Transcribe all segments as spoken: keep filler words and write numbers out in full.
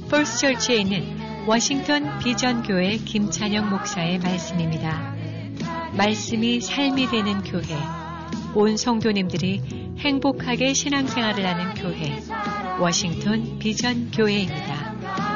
폴스처치에 있는 워싱턴 비전교회 김찬영 목사의 말씀입니다. 말씀이 삶이 되는 교회, 온 성도님들이 행복하게 신앙생활을 하는 교회, 워싱턴 비전교회입니다.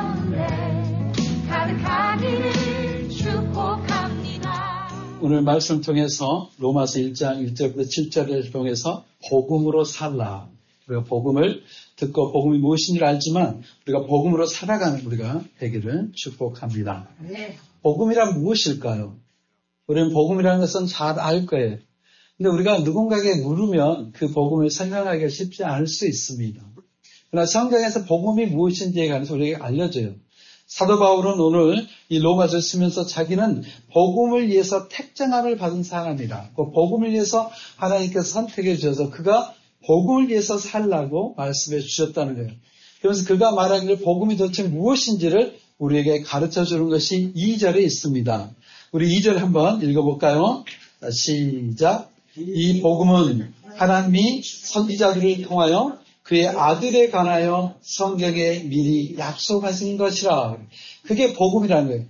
오늘 말씀을 통해서 로마서 일 장 일 절부터 칠 절을 통해서 복음으로 살라. 우리가 복음을 듣고 복음이 무엇인지를 알지만 우리가 복음으로 살아가는 우리가 되기를 축복합니다. 네. 복음이란 무엇일까요? 우리는 복음이라는 것은 잘 알 거예요. 근데 우리가 누군가에게 물으면 그 복음을 설명하기가 쉽지 않을 수 있습니다. 그러나 성경에서 복음이 무엇인지에 관해서 우리에게 알려줘요. 사도 바울은 오늘 이 로마서를 쓰면서 자기는 복음을 위해서 택정함을 받은 사람이라. 그 복음을 위해서 하나님께서 선택해 주셔서 그가 복음을 위해서 살라고 말씀해 주셨다는 거예요. 그래서 그가 말하기를 복음이 도대체 무엇인지를 우리에게 가르쳐 주는 것이 이 절에 있습니다. 우리 이 절 한번 읽어볼까요? 시작. 이 복음은 하나님이 선지자들을 통하여 그의 아들에 관하여 성경에 미리 약속하신 것이라. 그게 복음이라는 거예요.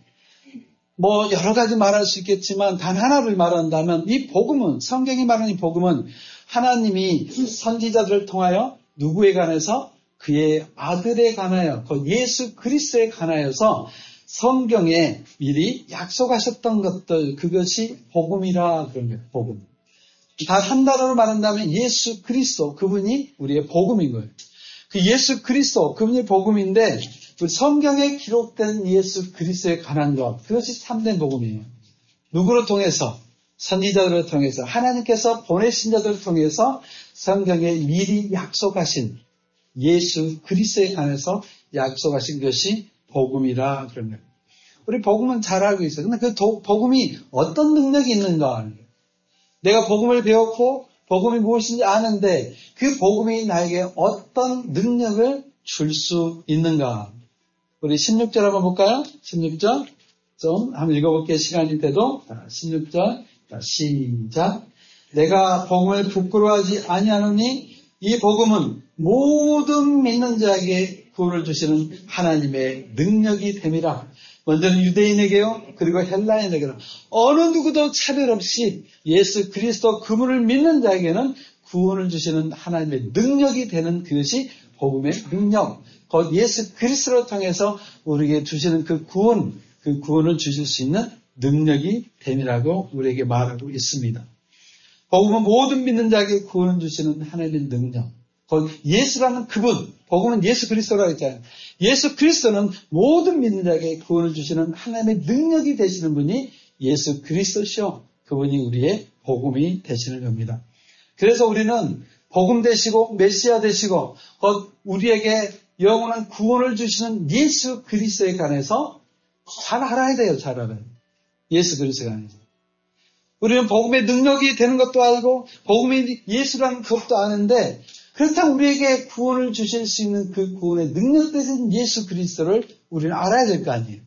뭐 여러 가지 말할 수 있겠지만 단 하나를 말한다면 이 복음은, 성경이 말하는 이 복음은 하나님이 선지자들을 통하여 누구에 관해서? 그의 아들에 관하여, 그 예수 그리스도에 관하여서 성경에 미리 약속하셨던 것들, 그것이 복음이라 그런 거예요. 복음. 단 한 단어로 말한다면 예수 그리스도, 그분이 우리의 복음인 거예요. 그 예수 그리스도, 그분이 복음인데 우리 성경에 기록된 예수 그리스도에 관한 것, 그것이 참된 복음이에요. 누구를 통해서? 선지자들을 통해서, 하나님께서 보내신 자들을 통해서 성경에 미리 약속하신 예수 그리스도에 관해서 약속하신 것이 복음이라 그런 거예요. 우리 복음은 잘 알고 있어요. 근데 그 도, 복음이 어떤 능력이 있는가? 내가 복음을 배웠고 복음이 무엇인지 아는데 그 복음이 나에게 어떤 능력을 줄 수 있는가? 우리 십육 절 한번 볼까요? 십육 절 좀 한번 읽어볼게요. 시간이 돼도. 십육 절 시작. 내가 복음을 부끄러워하지 아니하노니 이 복음은 모든 믿는 자에게 구원을 주시는 하나님의 능력이 됨이라. 먼저는 유대인에게요, 그리고 헬라인에게요, 어느 누구도 차별 없이 예수 그리스도 그분을 믿는 자에게는 구원을 주시는 하나님의 능력이 되는 그것이 복음의 능력. 곧 예수 그리스도를 통해서 우리에게 주시는 그 구원, 그 구원을 주실 수 있는 능력이 됨이라고 우리에게 말하고 있습니다. 복음은 모든 믿는 자에게 구원을 주시는 하나님의 능력. 곧 예수라는 그분, 복음은 예수 그리스도라고 했잖아요. 예수 그리스도는 모든 믿는 자에게 구원을 주시는 하나님의 능력이 되시는 분이 예수 그리스도시오. 그분이 우리의 복음이 되시는 겁니다. 그래서 우리는 복음 되시고 메시아 되시고 곧 우리에게 영원한 구원을 주시는 예수 그리스도에 관해서 잘 알아야 돼요. 잘 알아야 돼요. 예수 그리스도에 관해서. 우리는 복음의 능력이 되는 것도 알고 복음이 예수라는 것도 아는데 그렇다면 우리에게 구원을 주실 수 있는 그 구원의 능력 되신 예수 그리스도를 우리는 알아야 될 거 아니에요.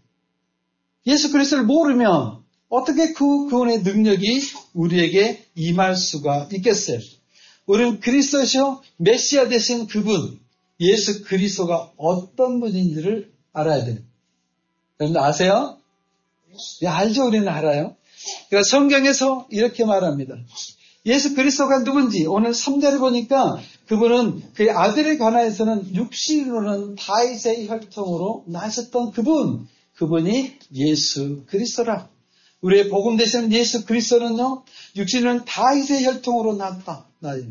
예수 그리스도를 모르면 어떻게 그 구원의 능력이 우리에게 임할 수가 있겠어요. 우리는 그리스도시요 메시아 되신 그분 예수 그리스도가 어떤 분인지를 알아야 돼요. 여러분들 아세요? 네, 알죠? 우리는 알아요. 그러니까 성경에서 이렇게 말합니다. 예수 그리스도가 누군지 오늘 삼 절을 보니까 그분은 그의 아들에 관하여서는 육신으로는 다윗의 혈통으로 나셨던 그분, 그분이 예수 그리스도라. 우리의 복음 되시는 예수 그리스도는요, 육신은 다윗의 혈통으로 났다.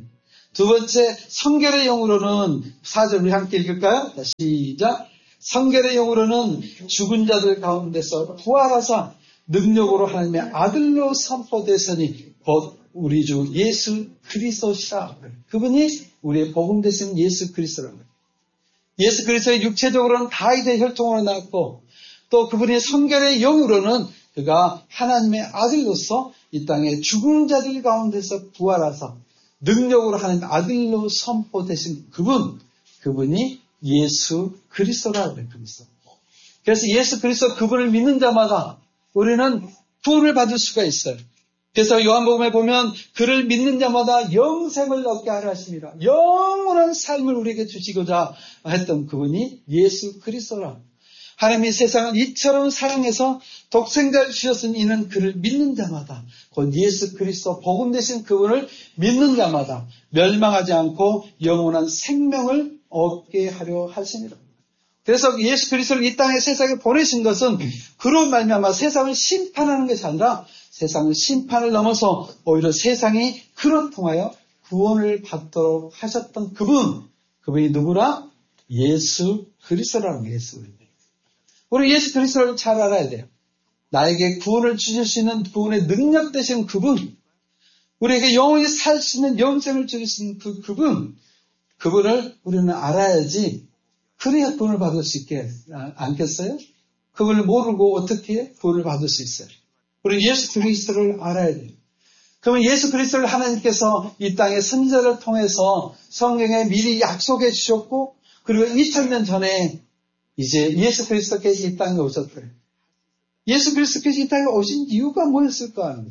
두 번째, 성결의 영으로는, 사 절 우리 함께 읽을까요? 시작. 성결의 영으로는 죽은 자들 가운데서 부활하사 능력으로 하나님의 아들로 선포되서니 곧 우리 주 예수 그리스도시라. 그분이 우리의 복음 되신 예수 그리스도라는 거예요. 예수 그리스도의 육체적으로는 다윗의 혈통으로 낳았고 또 그분의 성결의 영으로는 그가 하나님의 아들로서 이 땅에 죽은 자들 가운데서 부활하사 능력으로 하나님의 아들로 선포되신 그분, 그분이 예수 그리스도라고 해요. 그리스도. 그래서 예수 그리스도 그분을 믿는 자마다 우리는 구원을 받을 수가 있어요. 그래서 요한복음에 보면 그를 믿는 자마다 영생을 얻게 하려 하심이라. 영원한 삶을 우리에게 주시고자 했던 그분이 예수 그리스도라. 하나님이 세상을 이처럼 사랑해서 독생자를 주셨으니 이는 그를 믿는 자마다 곧 예수 그리스도 복음 되신 그분을 믿는 자마다 멸망하지 않고 영원한 생명을 얻게 하려 하시니라. 그래서 예수 그리스도를 이 땅에 세상에 보내신 것은 그로 말미암아 세상을 심판하는 것이 아니라 세상의 심판을 넘어서 오히려 세상이 그로 통하여 구원을 받도록 하셨던 그분, 그분이 누구라? 예수 그리스도라는 거예요. 예수 그리스도. 우리 예수 그리스도를 잘 알아야 돼요. 나에게 구원을 주실 수 있는 구원의 능력 되신 그분, 우리에게 영원히 살 수 있는 영생을 주신 그 그분, 그분을 우리는 알아야지 그래야 구원을 받을 수 있게 않겠어요? 그분을 모르고 어떻게 구원을 받을 수 있어요? 우리 예수 그리스도를 알아야 돼요. 그러면 예수 그리스도를 하나님께서 이 땅의 선지자를 통해서 성경에 미리 약속해 주셨고 그리고 이천 년 전에 이제 예수 그리스도께서 이 땅에 오셨어요. 예수 그리스도께서 이 땅에 오신 이유가 뭐였을까?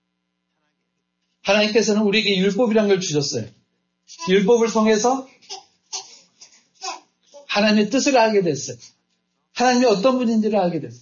하나님께서는 우리에게 율법이라는 걸 주셨어요. 율법을 통해서 하나님의 뜻을 알게 됐어요. 하나님이 어떤 분인지를 알게 됐어요.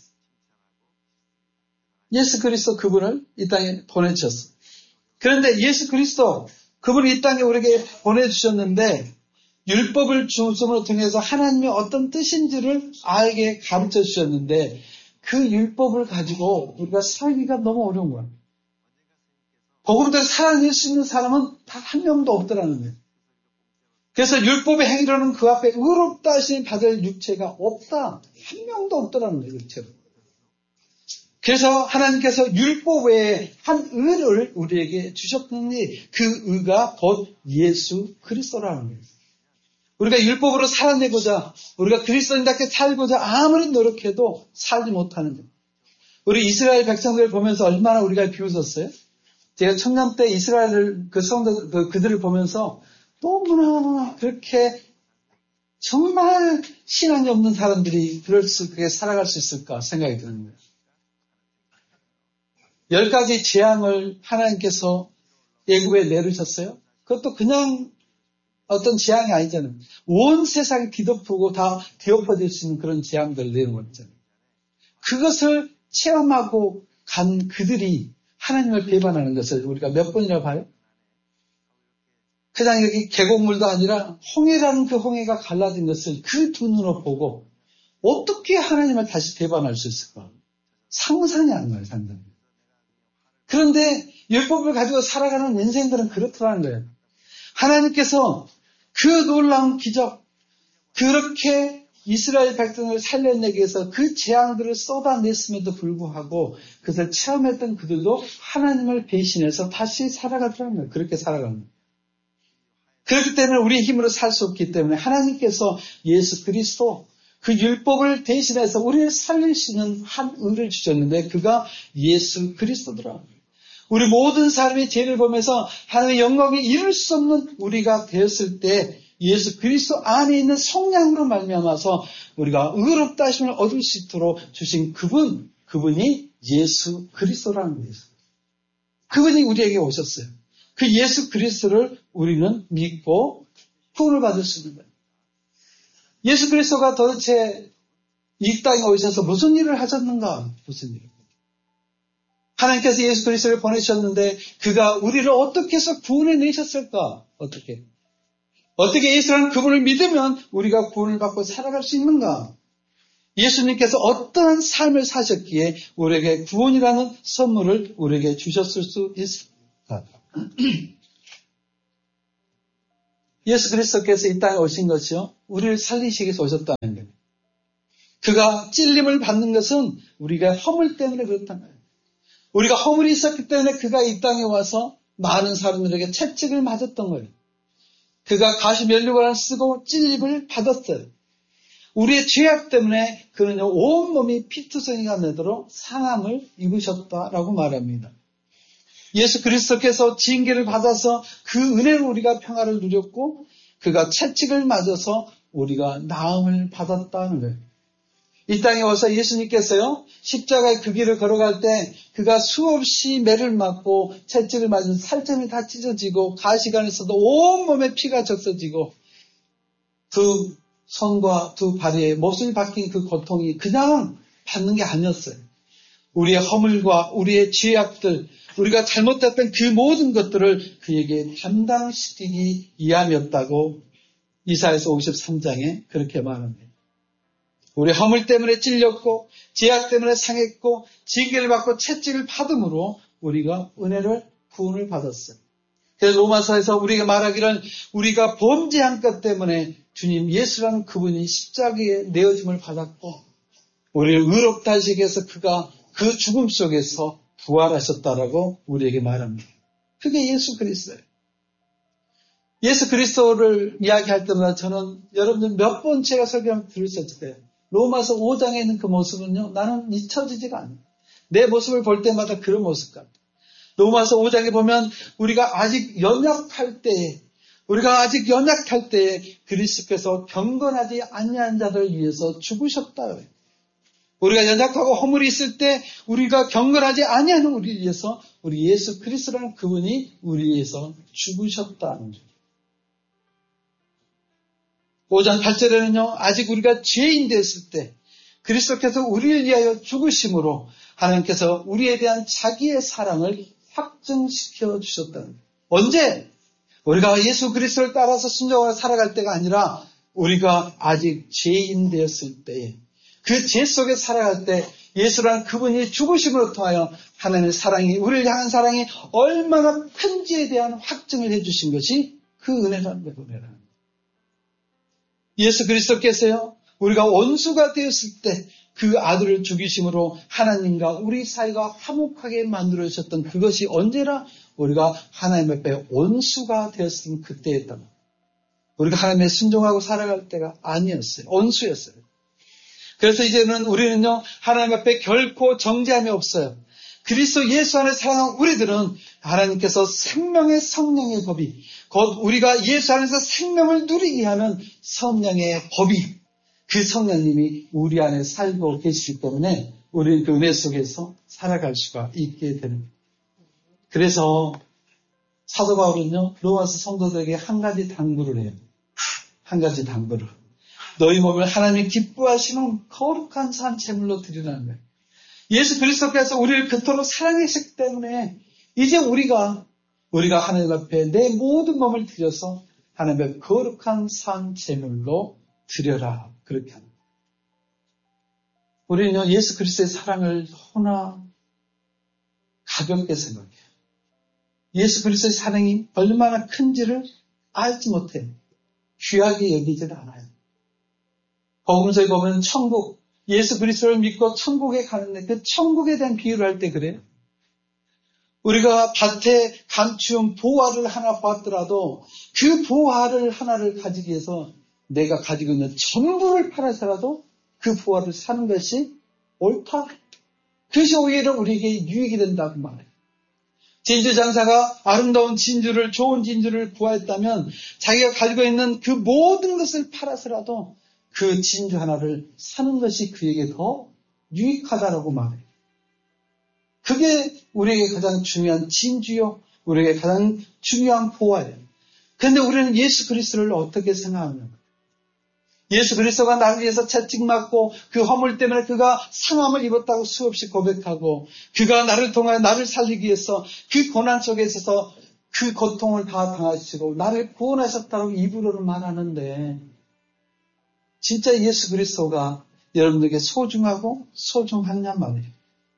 예수 그리스도 그분을 이 땅에 보내주셨어요. 그런데 예수 그리스도 그분이 이 땅에 우리에게 보내주셨는데 율법을 주심으로 통해서 하나님의 어떤 뜻인지를 알게 가르쳐 주셨는데 그 율법을 가지고 우리가 살기가 너무 어려운 거야. 복음대로 살아낼 수 있는 사람은 단 한 명도 없더라는 거예요. 그래서 율법의 행위로는 그 앞에 의롭다 하시니 받을 육체가 없다. 한 명도 없더라는 거예요. 육체로. 그래서 하나님께서 율법 외에 한 의를 우리에게 주셨더니 그 의가 곧 예수 그리스도라는 거예요. 우리가 율법으로 살아내고자 우리가 그리스도인답게 살고자 아무리 노력해도 살지 못하는 거예요. 우리 이스라엘 백성들을 보면서 얼마나 우리가 비웃었어요? 제가 청년 때 이스라엘 그 성도 그, 그들을 보면서 너무나 그렇게 정말 신앙이 없는 사람들이 그럴 수 그렇게 살아갈 수 있을까 생각이 드는 거예요. 열 가지 재앙을 하나님께서 애굽에 내리셨어요. 그것도 그냥 어떤 재앙이 아니잖아요. 온 세상이 뒤덮고 다 뒤엎어질 수 있는 그런 재앙들을 내는 거잖아요. 그것을 체험하고 간 그들이 하나님을 배반하는 것을 우리가 몇 번이나 봐요? 그냥 여기 계곡물도 아니라 홍해라는 그 홍해가 갈라진 것을 그 두 눈으로 보고 어떻게 하나님을 다시 배반할 수 있을까? 상상이 안 가요, 상상이. 그런데 율법을 가지고 살아가는 인생들은 그렇더라는 거예요. 하나님께서 그 놀라운 기적, 그렇게 이스라엘 백성을 살려내기 위해서 그 재앙들을 쏟아냈음에도 불구하고 그것을 체험했던 그들도 하나님을 배신해서 다시 살아가더라는 거예요. 그렇게 살아가는 거예요. 그렇기 때문에 우리의 힘으로 살 수 없기 때문에 하나님께서 예수 그리스도 그 율법을 대신해서 우리를 살릴 수 있는 한 의를 주셨는데 그가 예수 그리스도더라. 우리 모든 사람의 죄를 보면서 하나님의 영광에 이룰 수 없는 우리가 되었을 때 예수 그리스도 안에 있는 성령으로 말미암아서 우리가 의롭다 하심을 얻을 수 있도록 주신 그분, 그분이 예수 그리스도라는 거예요. 그분이 우리에게 오셨어요. 그 예수 그리스도를 우리는 믿고 구원을 받을 수 있는 거예요. 예수 그리스도가 도대체 이 땅에 오셔서 무슨 일을 하셨는가? 무슨 일을? 하나님께서 예수 그리스도를 보내셨는데 그가 우리를 어떻게 해서 구원해 내셨을까? 어떻게? 어떻게 예수라는 그분을 믿으면 우리가 구원을 받고 살아갈 수 있는가? 예수님께서 어떠한 삶을 사셨기에 우리에게 구원이라는 선물을 우리에게 주셨을 수 있을까? 예수 그리스도께서 이 땅에 오신 것이요. 우리를 살리시기 위해서 오셨다는 거예요. 그가 찔림을 받는 것은 우리가 허물 때문에 그렇다는 거예요. 우리가 허물이 있었기 때문에 그가 이 땅에 와서 많은 사람들에게 채찍을 맞았던 거예요. 그가 가시면류관을 쓰고 찔림을 받았어요. 우리의 죄악 때문에 그는 온몸이 피투성이가 되도록 상함을 입으셨다라고 말합니다. 예수 그리스도께서 징계를 받아서 그 은혜로 우리가 평화를 누렸고 그가 채찍을 맞아서 우리가 나음을 받았다는 거예요. 이 땅에 와서 예수님께서요 십자가의 그 길을 걸어갈 때 그가 수없이 매를 맞고 채찍을 맞은 살점이 다 찢어지고 가시관에서도 온몸에 피가 적셔지고 그 손과 두 발에 몹쓸 박힌 그 고통이 그냥 받는 게 아니었어요. 우리의 허물과 우리의 죄악들, 우리가 잘못했던 그 모든 것들을 그에게 담당시키기 위함이었다고 이사야서 오십삼 장에 그렇게 말합니다. 우리 허물 때문에 찔렸고 죄악 때문에 상했고 징계를 받고 채찍을 받음으로 우리가 은혜를 구원을 받았어요. 그래서 로마서에서 우리가 말하기를 우리가 범죄한 것 때문에 주님 예수라는 그분이 십자가에 내어짐을 받았고 우리를 의롭다 하시기 위해서 그가 그 죽음 속에서 부활하셨다라고 우리에게 말합니다. 그게 예수 그리스도예요. 예수 그리스도를 이야기할 때마다 저는 여러분들 몇 번 제가 설교를 들으셨을 때 로마서 오 장에 있는 그 모습은요, 나는 잊혀지지가 않아요. 내 모습을 볼 때마다 그런 모습 같아요. 로마서 오 장에 보면 우리가 아직 연약할 때에, 우리가 아직 연약할 때에 그리스도께서 경건하지 아니한 자들 위해서 죽으셨다. 우리가 연약하고 허물이 있을 때 우리가 경건하지 아니하는 우리를 위해서 우리 예수 그리스도라는 그분이 우리 위해서 죽으셨다는 거죠. 오 장 팔 절에는요, 아직 우리가 죄인 됐을 때 그리스도께서 우리를 위하여 죽으심으로 하나님께서 우리에 대한 자기의 사랑을 확증시켜 주셨다는 거예요. 언제? 우리가 예수 그리스도를 따라서 순종하고 살아갈 때가 아니라 우리가 아직 죄인 되었을 때에 그 죄 속에 살아갈 때 예수라는 그분이 죽으심으로 통하여 하나님의 사랑이, 우리를 향한 사랑이 얼마나 큰지에 대한 확증을 해주신 것이 그 은혜라는 거예요. 은혜라는. 예수 그리스도께서요, 우리가 원수가 되었을 때 그 아들을 죽이심으로 하나님과 우리 사이가 화목하게 만들어주셨던 그것이 언제나 우리가 하나님 앞에 원수가 되었던 그때였다. 우리가 하나님의 순종하고 살아갈 때가 아니었어요. 원수였어요. 그래서 이제는 우리는요, 하나님 앞에 결코 정죄함이 없어요. 그리스도 예수 안에 사랑하는 우리들은 하나님께서 생명의 성령의 법이, 곧 우리가 예수 안에서 생명을 누리게 하는 성령의 법이, 그 성령님이 우리 안에 살고 계시기 때문에 우리는 그 은혜 속에서 살아갈 수가 있게 되는 거예요. 그래서 사도 바울은요, 로마서 성도들에게 한 가지 당부를 해요. 한 가지 당부를. 너희 몸을 하나님이 기뻐하시는 거룩한 산 제물로 드리라는 거예요. 예수 그리스도께서 우리를 그토록 사랑하셨기 때문에 이제 우리가 우리가 하나님 앞에 내 모든 몸을 드려서 하나님 앞에 거룩한 산 제물로 드려라. 그렇게 합니다. 우리는요, 예수 그리스도의 사랑을 너무나 가볍게 생각해요. 예수 그리스도의 사랑이 얼마나 큰지를 알지 못해요. 귀하게 여기지를 않아요. 복음서에 보면 천국, 예수 그리스도를 믿고 천국에 가는데 그 천국에 대한 비유를 할 때 그래요. 우리가 밭에 감추운 보화를 하나 봤더라도 그 보화를 하나를 가지기 위해서 내가 가지고 있는 전부를 팔아서라도 그 보화를 사는 것이 옳다. 그것이 오히려 우리에게 유익이 된다고 말해요. 진주 장사가 아름다운 진주를, 좋은 진주를 구하였다면 자기가 가지고 있는 그 모든 것을 팔아서라도 그 진주 하나를 사는 것이 그에게 더 유익하다라고 말해요. 그게 우리에게 가장 중요한 진주요, 우리에게 가장 중요한 보화예요. 그런데 우리는 예수 그리스도를 어떻게 생각하느냐? 예수 그리스도가 나를 위해서 채찍맞고 그 허물 때문에 그가 상함을 입었다고 수없이 고백하고 그가 나를 통하여 나를 살리기 위해서 그 고난 속에 있어서 그 고통을 다 당하시고 나를 구원하셨다고 입으로는 말하는데 진짜 예수 그리스도가 여러분들에게 소중하고 소중하냐 말이에요.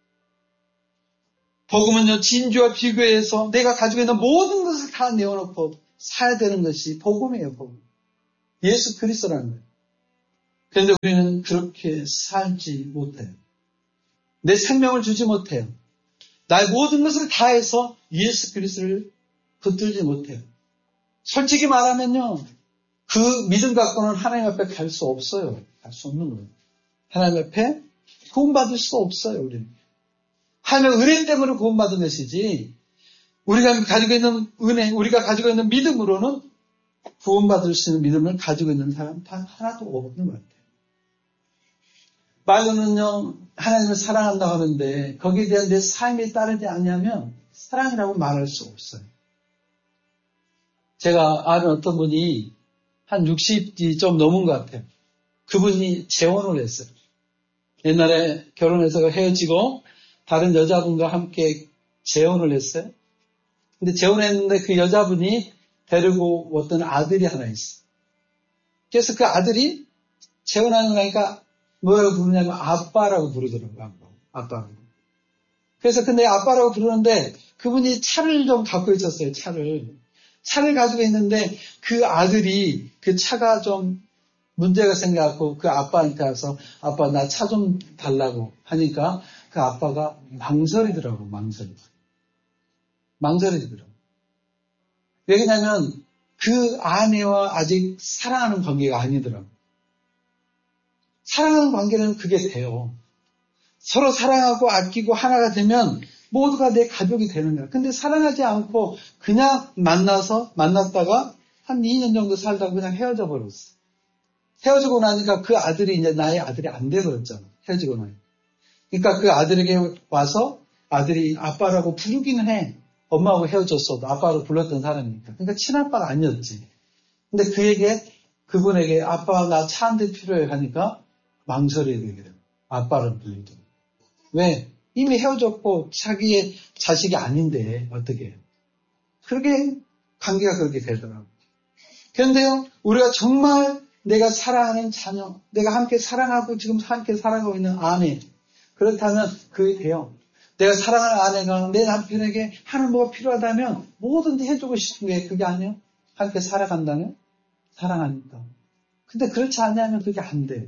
복음은요, 진주와 비교해서 내가 가지고 있는 모든 것을 다 내어놓고 사야 되는 것이 복음이에요. 복음. 예수 그리스도라는 거예요. 그런데 우리는 그렇게 살지 못해요. 내 생명을 주지 못해요. 나의 모든 것을 다해서 예수 그리스도를 붙들지 못해요. 솔직히 말하면요, 그 믿음 갖고는 하나님 앞에 갈 수 없어요. 갈 수 없는 거예요. 하나님 앞에 구원받을 수 없어요. 우리는. 하나님의 은혜 때문에 구원받은 것이지 우리가 가지고 있는 은혜, 우리가 가지고 있는 믿음으로는 구원받을 수 있는 믿음을 가지고 있는 사람 단 하나도 없는 것 같아요. 말로는요, 하나님을 사랑한다고 하는데 거기에 대한 내 삶이 따르지 않냐면 사랑이라고 말할 수 없어요. 제가 아는 어떤 분이 한 육십이 좀 넘은 것 같아요. 그분이 재혼을 했어요. 옛날에 결혼해서 헤어지고 다른 여자분과 함께 재혼을 했어요. 근데 재혼했는데 그 여자분이 데리고 어떤 아들이 하나 있어요. 그래서 그 아들이 재혼하는 거니까 뭐라고 부르냐면 아빠라고 부르더라고요. 아빠. 아빠라고. 그래서 근데 아빠라고 부르는데 그분이 차를 좀 갖고 있었어요. 차를. 차를 가지고 있는데 그 아들이 그 차가 좀 문제가 생겨갖고 그 아빠한테 와서 아빠 나 차 좀 달라고 하니까 그 아빠가 망설이더라고. 망설이. 망설이더라고. 왜냐면 그 아내와 아직 사랑하는 관계가 아니더라고. 사랑하는 관계는 그게 돼요. 서로 사랑하고 아끼고 하나가 되면 모두가 내 가족이 되는 거야. 근데 사랑하지 않고 그냥 만나서 만났다가 한 이 년 정도 살다가 그냥 헤어져 버렸어. 헤어지고 나니까 그 아들이 이제 나의 아들이 안 돼버렸잖아. 헤어지고 나니까. 그러니까 그 아들에게 와서 아들이 아빠라고 부르기는 해. 엄마하고 헤어졌어도 아빠로 불렀던 사람이니까. 그러니까 친아빠가 아니었지. 근데 그에게 그분에게 아빠 나 차 한 대 필요해 하니까 망설이게 되거든. 아빠를 불리도. 왜? 이미 헤어졌고 자기의 자식이 아닌데 어떻게 해요? 그렇게 관계가 그렇게 되더라고요. 그런데요, 우리가 정말 내가 사랑하는 자녀, 내가 함께 사랑하고 지금 함께 살아가고 있는 아내, 그렇다면 그게 돼요. 내가 사랑하는 아내가 내 남편에게 하는 뭐가 필요하다면 뭐든지 해주고 싶은 게 그게 아니에요? 함께 살아간다면? 사랑하니까. 근데 그렇지 않냐면 그게 안 돼요.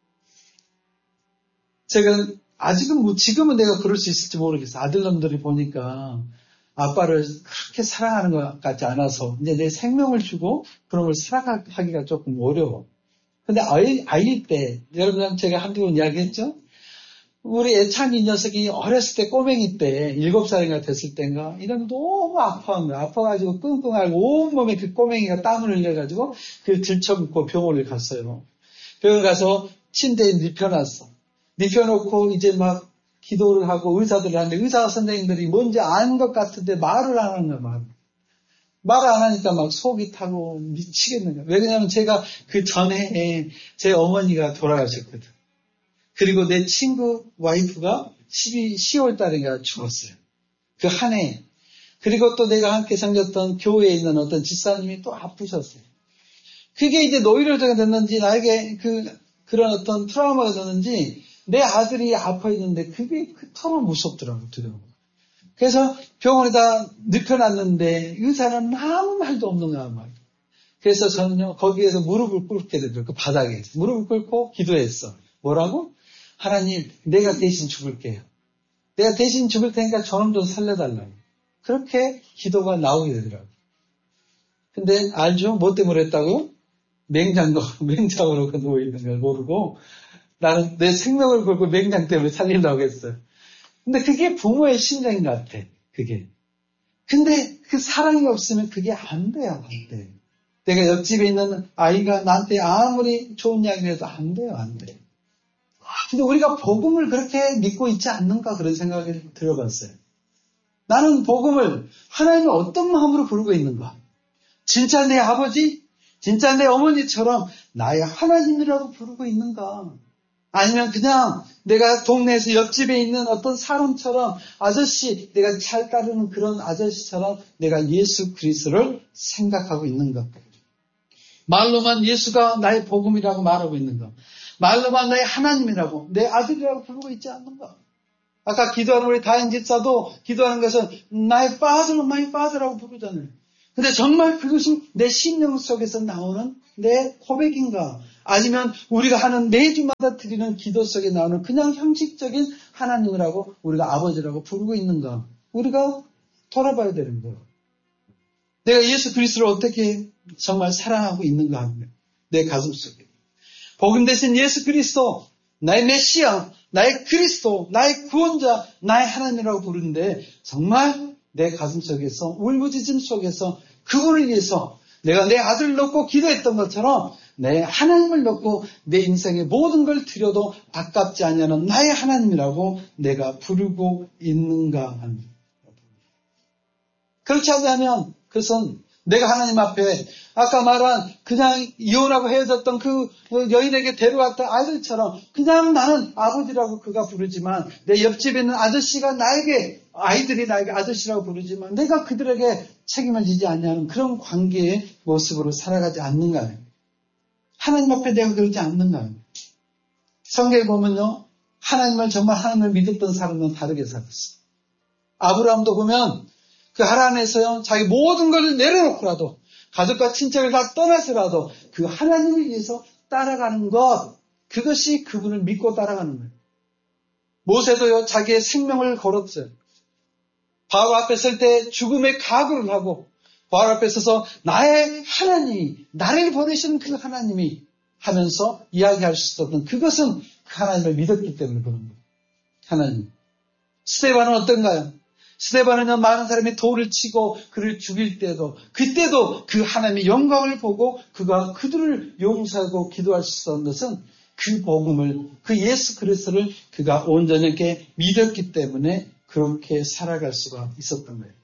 제가 아직은 뭐 지금은 내가 그럴 수 있을지 모르겠어. 아들놈들이 보니까 아빠를 그렇게 사랑하는 것 같지 않아서 이제 내 생명을 주고 그런 걸 사랑하기가 조금 어려워. 근데 아이, 아이일 때 여러분 제가 한두 번 이야기했죠? 우리 애찬이 녀석이 어렸을 때 꼬맹이 때 일곱 살인가 됐을 때인가 이런 너무 아파한 거야. 아파가지고 끙끙하고 온몸에 그 꼬맹이가 땀을 흘려가지고 그 들쳐붙고 병원을 갔어요. 병원 가서 침대에 눕혀놨어. 눕혀놓고 이제 막 기도를 하고 의사들을 하는데 의사 선생님들이 뭔지 아는 것 같은데 말을 안 하는 거야. 말. 말을 안 하니까 막 속이 타고 미치겠는 거야. 왜냐하면 제가 그 전에 제 어머니가 돌아가셨거든. 그리고 내 친구 와이프가 시월 달인가 죽었어요. 그 한 해. 그리고 또 내가 함께 생겼던 교회에 있는 어떤 집사님이 또 아프셨어요. 그게 이제 노이로제가 됐는지 나에게 그, 그런 어떤 트라우마가 됐는지 내 아들이 아파 있는데 그게 그토록 무섭더라고, 두려워. 그래서 병원에다 눕혀놨는데 의사는 아무 말도 없는 거야, 말. 그래서 저는요, 거기에서 무릎을 꿇게 되더라고요. 그 바닥에. 무릎을 꿇고 기도했어. 뭐라고? 하나님, 내가 대신 죽을게요. 내가 대신 죽을 테니까 저놈 좀 살려달라고. 그렇게 기도가 나오게 되더라고요. 근데 알죠? 뭐 때문에 했다고? 맹장도, 맹장으로 누워있는 걸 모르고 나는 내 생명을 걸고 맹장 때문에 살리려고 했어요. 근데 그게 부모의 심정인 것 같아. 그게. 근데 그 사랑이 없으면 그게 안 돼요. 안 돼. 내가 옆집에 있는 아이가 나한테 아무리 좋은 이야기를 해도 안 돼요. 안 돼. 근데 우리가 복음을 그렇게 믿고 있지 않는가 그런 생각이 들어봤어요. 나는 복음을 하나님을 어떤 마음으로 부르고 있는가? 진짜 내 아버지? 진짜 내 어머니처럼 나의 하나님이라고 부르고 있는가? 아니면 그냥 내가 동네에서 옆집에 있는 어떤 사람처럼 아저씨, 내가 잘 따르는 그런 아저씨처럼 내가 예수 그리스도를 생각하고 있는가? 말로만 예수가 나의 복음이라고 말하고 있는가? 말로만 나의 하나님이라고, 내 아들이라고 부르고 있지 않는가? 아까 기도하는 우리 다인 집사도 기도하는 것은 나의 father, my father라고 부르잖아요. 근데 정말 그것이 내 심령 속에서 나오는 내 고백인가? 아니면 우리가 하는 매주마다 드리는 기도 속에 나오는 그냥 형식적인 하나님이라고 우리가 아버지라고 부르고 있는가? 우리가 돌아봐야 되는 거예요. 내가 예수 그리스도를 어떻게 정말 사랑하고 있는가 하는 내 가슴 속에. 복음 대신 예수 그리스도, 나의 메시아, 나의 그리스도, 나의 구원자, 나의 하나님이라고 부르는데 정말 내 가슴 속에서 울부짖음 속에서 그분을 위해서 내가 내 아들을 놓고 기도했던 것처럼 내 하나님을 놓고 내 인생의 모든 걸 드려도 아깝지 않냐는 나의 하나님이라고 내가 부르고 있는가 합니다. 그렇지 않으면 그것은 내가 하나님 앞에 아까 말한 그냥 이혼하고 헤어졌던 그 여인에게 데려왔던 아들처럼 그냥 나는 아버지라고 그가 부르지만 내 옆집에 있는 아저씨가 나에게 아이들이 나에게 아저씨라고 부르지만 내가 그들에게 책임을 지지 않냐는 그런 관계의 모습으로 살아가지 않는가요? 하나님 앞에 내가 그러지 않는가요? 성경에 보면요. 하나님을 정말 하나님을 믿었던 사람은 다르게 살았어요. 아브라함도 보면 그 하나님에서요, 자기 모든 것을 내려놓고라도, 가족과 친척을 다 떠나서라도 그 하나님을 위해서 따라가는 것, 그것이 그분을 믿고 따라가는 거예요. 모세도요, 자기의 생명을 걸었어요. 바로 앞에 설 때 죽음의 각오를 하고, 바로 앞에 서서 나의 하나님이, 나를 보내시는 그 하나님이 하면서 이야기할 수 있었던 그것은 그 하나님을 믿었기 때문에 그런 거예요. 하나님. 스데반은 어떤가요? 스데반은 많은 사람이 돌을 치고 그를 죽일 때도 그때도 그 하나님의 영광을 보고 그가 그들을 용서하고 기도할 수 있었던 것은 그 복음을 그 예수 그리스도를 그가 온전히 믿었기 때문에 그렇게 살아갈 수가 있었던 거예요.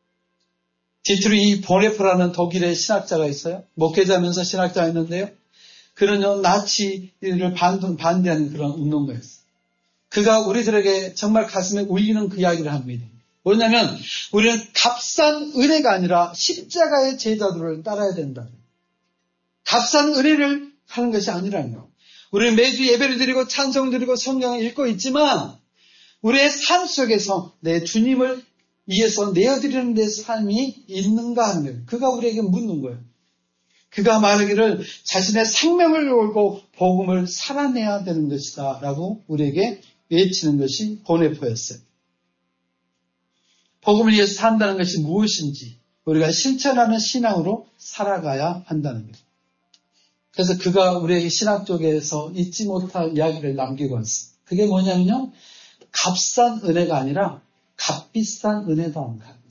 디트리 보네프라는 독일의 신학자가 있어요. 목회자면서 신학자였는데요. 그는요 나치를 반대하는 그런 운동가였어요. 그가 우리들에게 정말 가슴에 울리는 그 이야기를 합니다. 뭐냐면 우리는 값싼 은혜가 아니라 십자가의 제자들을 따라야 된다. 값싼 은혜를 하는 것이 아니라는 거예요. 우리는 매주 예배를 드리고 찬송 드리고 성경을 읽고 있지만 우리의 삶 속에서 내 주님을 위해서 내어드리는 내 삶이 있는가 하는 거예요. 그가 우리에게 묻는 거예요. 그가 말하기를 자신의 생명을 걸고 복음을 살아내야 되는 것이다 라고 우리에게 외치는 것이 보네포였어요. 복음을 위해서 산다는 것이 무엇인지 우리가 실천하는 신앙으로 살아가야 한다는 거예요. 그래서 그가 우리에게 신학 쪽에서 잊지 못할 이야기를 남기고 왔어요. 그게 뭐냐면요. 값싼 은혜가 아니라 값비싼 은혜다.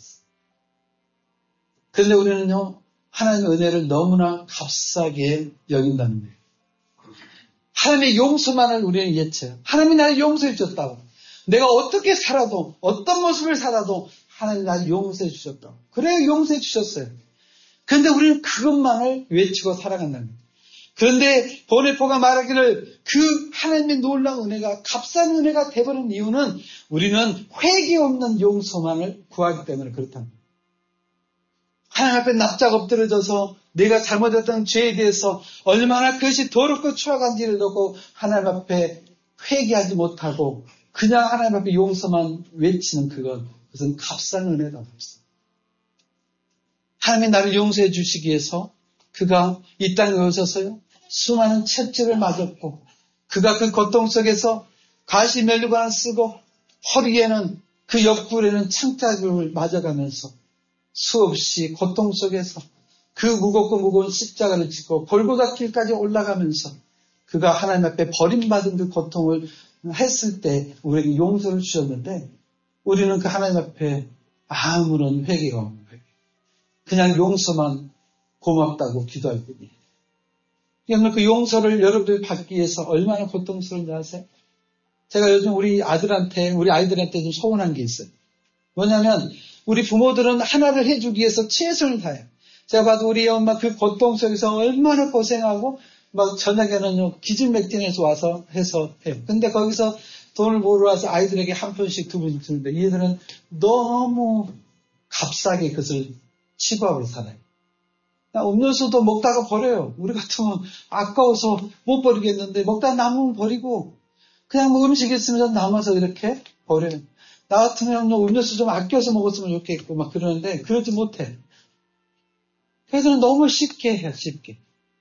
그런데 우리는요. 하나님의 은혜를 너무나 값싸게 여긴다는 거예요. 하나님의 용서만을 우리는 예쳐요. 하나님이 나를 용서해 주셨다고. 내가 어떻게 살아도 어떤 모습을 살아도 하나님 나를 용서해 주셨다고. 그래요. 용서해 주셨어요. 그런데 우리는 그것만을 외치고 살아간다는 거예요. 그런데 보네포가 말하기를 그 하나님의 놀라운 은혜가 값싼 은혜가 되어버린 이유는 우리는 회개 없는 용서만을 구하기 때문에 그렇다는 거예요. 하나님 앞에 납작 엎드려져서 내가 잘못했던 죄에 대해서 얼마나 그것이 더럽고 추악한지를 놓고 하나님 앞에 회개하지 못하고 그냥 하나님 앞에 용서만 외치는 그것, 그것은 값싼 은혜다. 하나님이 나를 용서해 주시기 위해서 그가 이 땅에 오셔서요. 수많은 채찍을 맞았고 그가 그 고통 속에서 가시면류관을 쓰고 허리에는 그 옆구리에는 창자국을 맞아가면서 수없이 고통 속에서 그 무겁고 무거운 십자가를 짓고 골고다 길까지 올라가면서 그가 하나님 앞에 버림받은 그 고통을 했을 때 우리에게 용서를 주셨는데 우리는 그 하나님 앞에 아무런 회개가 없는 거예요. 그냥 용서만 고맙다고 기도할 뿐이에요. 그러면 그 용서를 여러분들이 받기 위해서 얼마나 고통스러운지 아세요? 제가 요즘 우리 아들한테, 우리 아이들한테 좀 서운한 게 있어요. 뭐냐면 우리 부모들은 하나를 해주기 위해서 최선을 다해요. 제가 봐도 우리 엄마 그 고통 속에서 얼마나 고생하고 막 저녁에는 기진맥진해서 와서 해서 해요. 근데 거기서 돈을 모으러 와서 아이들에게 한 편씩 두 번씩 주는데 얘들은 너무 값싸게 그것을 치부하고 살아요. 음료수도 먹다가 버려요. 우리 같으면 아까워서 못 버리겠는데 먹다가 남으면 버리고 그냥 뭐 음식 있으면 남아서 이렇게 버려요. 나 같으면 음료수 좀 아껴서 먹었으면 좋겠고 막 그러는데 그러지 못해. 그래서 너무 쉽게 해요. 쉽게.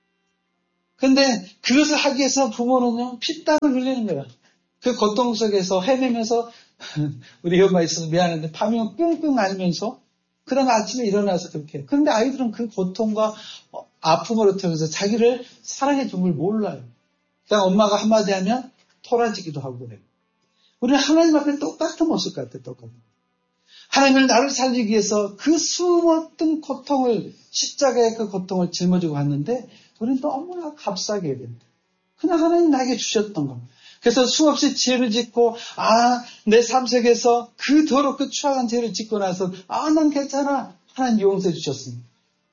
근데 그것을 하기 위해서 부모는요. 피땀을 흘리는 거야. 그 고통 속에서 헤매면서 우리 엄마 있어서 미안한데 밤이면 끙끙 앓면서 그런 아침에 일어나서 그렇게 해요. 그런데 아이들은 그 고통과 아픔으로 통해서 자기를 사랑해 준 걸 몰라요. 그냥 엄마가 한마디 하면 토라지기도 하고 그래요. 우리는 하나님 앞에 똑같은 모습 같아요. 똑같은. 하나님을 나를 살리기 위해서 그 수많은 고통을 십자가의 그 고통을 짊어지고 왔는데 우리는 너무나 값싸게 해야 된다. 그냥 하나님 나에게 주셨던 거. 그래서 수없이 죄를 짓고 아, 내 삶 속에서 그 더럽고 추악한 죄를 짓고 나서 아, 난 괜찮아. 하나님 용서해 주셨습니다.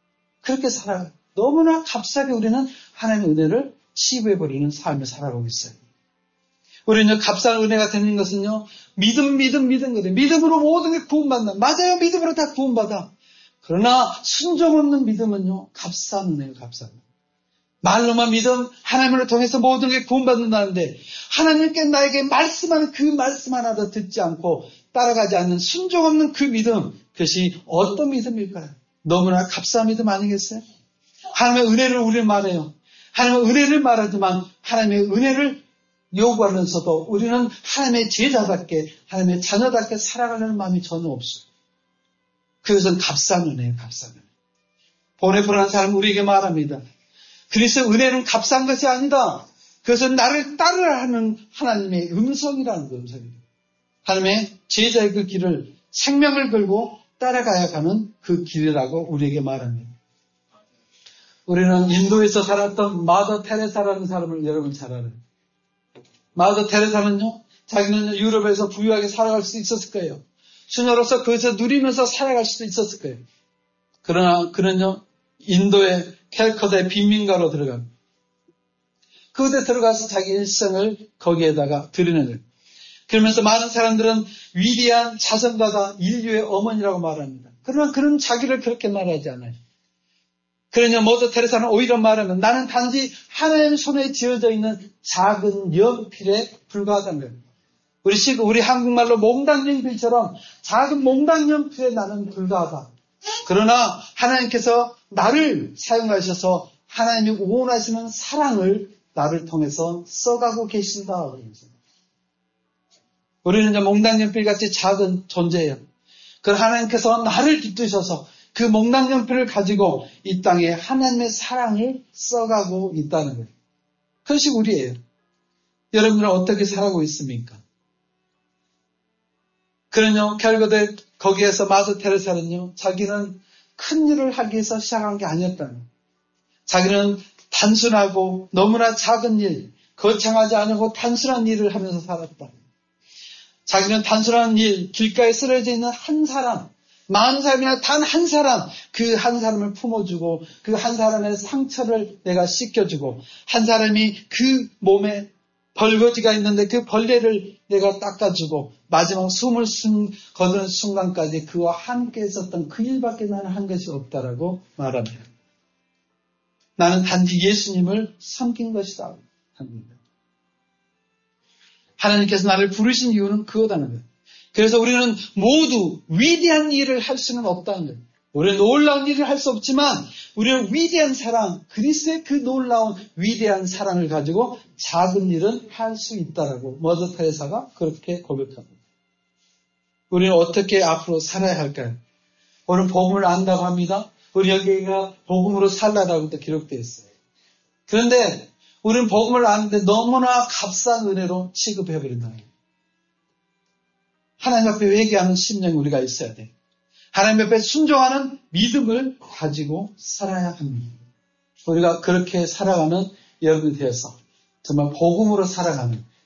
그렇게 살아가요. 너무나 값싸게 우리는 하나님의 은혜를 취급해버리는 삶을 살아가고 있어요. 우리는 값싼 은혜가 되는 것은요, 믿음, 믿음, 믿음, 그래. 믿음으로 모든 게 구원받는다. 맞아요. 믿음으로 다 구원받아. 그러나 순종 없는 믿음은요, 값싼 은혜예요, 값싼 은혜. 말로만 믿음, 하나님을 통해서 모든 게 구원받는다는데 하나님께 나에게 말씀하는 그 말씀 하나도 듣지 않고 따라가지 않는 순종 없는 그 믿음, 그것이 어떤 믿음일까요? 너무나 값싼 믿음 아니겠어요? 하나님의 은혜를 우리는 말해요. 하나님의 은혜를 말하지만 하나님의 은혜를 요구하면서도 우리는 하나님의 제자답게, 하나님의 자녀답게 살아가려는 마음이 전혀 없어요. 그것은 값싼 은혜예요, 값싼 은혜. 본에 불안한 사람은 우리에게 말합니다. 그리스도의 은혜는 값싼 것이 아니다. 그것은 나를 따르라 하는 하나님의 음성이라는 그 음성입니다. 하나님의 제자의 그 길을 생명을 걸고 따라가야 하는 그 길이라고 우리에게 말합니다. 우리는 인도에서 살았던 마더 테레사라는 사람을 여러분 잘 알아요. 마더 테레사는요, 자기는 유럽에서 부유하게 살아갈 수 있었을 거예요. 수녀로서 그것을 누리면서 살아갈 수도 있었을 거예요. 그러나 그는요, 인도의 캘커다의 빈민가로 들어갑니다. 그곳에 들어가서 자기 일생을 거기에다가 드리는 거예요. 그러면서 많은 사람들은 위대한 자선가가 인류의 어머니라고 말합니다. 그러나 그는 자기를 그렇게 말하지 않아요. 그러냐 모더 테레사는 오히려 말하면 나는 단지 하나님 손에 지어져 있는 작은 연필에 불과하다는 거예요. 우리 시 우리 한국말로 몽당 연필처럼 작은 몽당 연필에 나는 불과하다. 그러나 하나님께서 나를 사용하셔서 하나님이 원하시는 사랑을 나를 통해서 써가고 계신다. 우리는 이제 몽당연필같이 작은 존재예요. 그럼 하나님께서 나를 깃드셔서 그 몽당연필을 가지고 이 땅에 하나님의 사랑을 써가고 있다는 거예요. 그것이 우리예요. 여러분들은 어떻게 살아가고 있습니까? 그런요, 결국에 거기에서 마더 테레사는요, 자기는 큰 일을 하기 위해서 시작한 게 아니었다는 거예요. 자기는 단순하고 너무나 작은 일, 거창하지 않고 단순한 일을 하면서 살았다. 자기는 단순한 일, 길가에 쓰러져 있는 한 사람, 많은 사람이나 단 한 사람, 그 한 사람을 품어주고 그 한 사람의 상처를 내가 씻겨주고 한 사람이 그 몸에 벌거지가 있는데 그 벌레를 내가 닦아주고 마지막 숨을 거두는 순간까지 그와 함께 있었던 그 일밖에 나는 한 것이 없다라고 말합니다. 나는 단지 예수님을 섬긴 것이다 합니다. 하나님께서 나를 부르신 이유는 그거다는 거예요. 그래서 우리는 모두 위대한 일을 할 수는 없다는 거예요. 우리는 놀라운 일을 할 수 없지만 우리는 위대한 사랑, 그리스도의 그 놀라운 위대한 사랑을 가지고 작은 일은 할 수 있다라고 머더 테레사가 그렇게 고백합니다. 우리는 어떻게 앞으로 살아야 할까요? 오늘 복음을 안다고 합니다. 우리 여기가 복음으로 살라라고도 기록되어 있어요. 그런데 우리는 복음을 아는데 너무나 값싼 은혜로 취급해버린다. 하나님 앞에 회개하는 심령이 우리가 있어야 돼. 하나님 앞에 순종하는 믿음을 가지고 살아야 합니다. 우리가 그렇게 살아가는 여러분이 되어서 정말 복음으로 살아가는